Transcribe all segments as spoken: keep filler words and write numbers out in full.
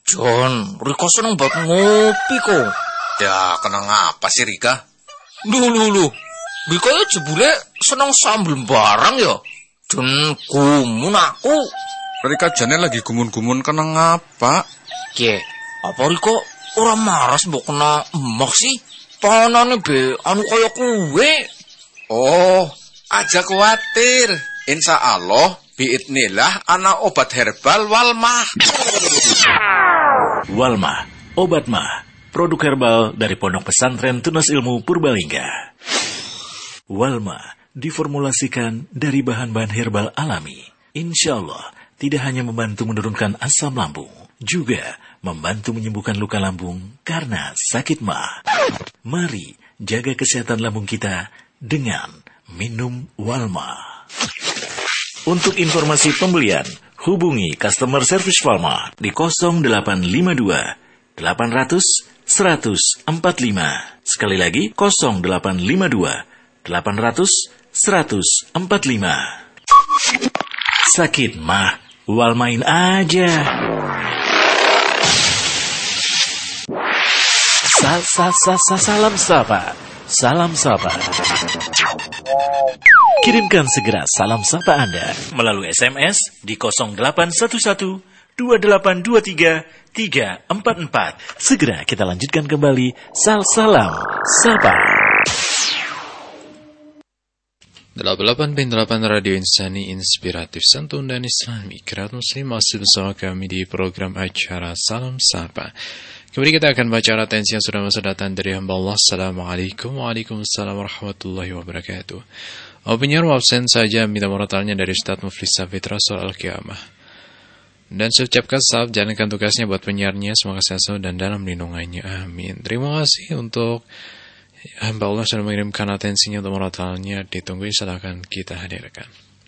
John, Rika seneng banget ngopi kok. Ya, kenang apa sih Rika? Duh, duh, duh. Rika ya jebule seneng sambel barang ya. Dan gumun aku. Rika jane lagi gumun-gumun kenang apa? Ye, apa Rika ora maras mbok kena emok sih? Panane be anu kaya kuwe. Oh, aja khawatir. Insya Allah biidnillah ana obat herbal Walma. Walma, obat mah, produk herbal dari Pondok Pesantren Tunas Ilmu Purbalingga. Walma diformulasikan dari bahan-bahan herbal alami. Insya Allah tidak hanya membantu menurunkan asam lambung, juga membantu menyembuhkan luka lambung karena sakit mah. Mari jaga kesehatan lambung kita dengan minum Walma. Untuk informasi pembelian, hubungi customer service Walma di nol delapan lima dua delapan nol nol satu nol empat lima. Sekali lagi nol delapan lima dua delapan nol nol satu nol empat lima. Sakit mah, Walmain aja. Sa sa sa sa salam sapa. Salam sapa. Kirimkan segera salam sapa Anda melalui S M S di nol delapan satu satu dua delapan dua tiga tiga empat empat. Segera kita lanjutkan kembali sal salam sapa. delapan puluh delapan koma delapan Radio Insani Inspiratif Santun dan Islami. Kerabat Muslim masih bersama kami di program acara Salam Sapa. Kemudian kita akan baca retensi yang sudah masuk datang dari hamba Allah. Assalamualaikum Waalaikumsalam warahmatullahi wabarakatuh. Opinion absen saja minta moratalnya dari Ustaz Muflis Safitra soal Al-Qiyamah. Dan saya ucapkan salam jalankan tugasnya buat penyiarnya, semoga sehat dan dalam lindungannya. Amin. Terima kasih untuk hamba Allah sudah mengirimkan atensinya untuk moratalnya. Ditunggu, silakan kita hadirkan.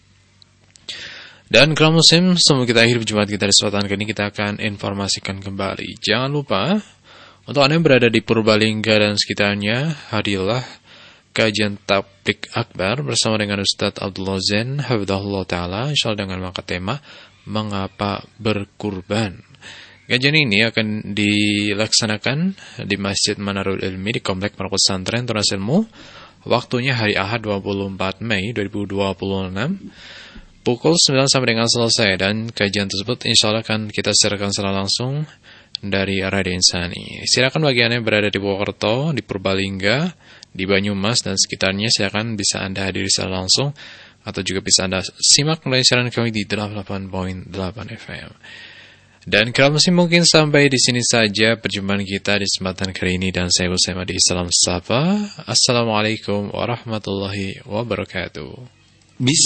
Dan kalau muslim, sebelum kita akhir perjumpaan kita di kesempatan kali ini, kita akan informasikan kembali. Jangan lupa, untuk Anda yang berada di Purbalingga dan sekitarnya, hadirlah kajian Tablik Akbar bersama dengan Ustaz Abdullah Zain, hafizahullah ta'ala, insyaallah dengan mengangkat tema, Mengapa Berkurban. Kajian ini akan dilaksanakan di Masjid Manarul Ilmi di Komplek Pondok Pesantren Tunas Ilmu. Waktunya hari Ahad dua puluh empat Mei dua ribu dua puluh enam. Pukul sembilan sampai dengan selesai, dan kajian tersebut insya Allah akan kita siarkan secara langsung dari Radio Insani. Silakan bagi Anda yang berada di Purwokerto, di Purbalingga, di Banyumas dan sekitarnya, silakan bisa Anda hadiri secara langsung atau juga bisa Anda simak melalui siaran kami di delapan puluh delapan koma delapan F M. Dan kalau masih mungkin sampai di sini saja perjumpaan kita di kesempatan kali ini, dan saya bersama di Salam Sapa. Assalamualaikum warahmatullahi wabarakatuh.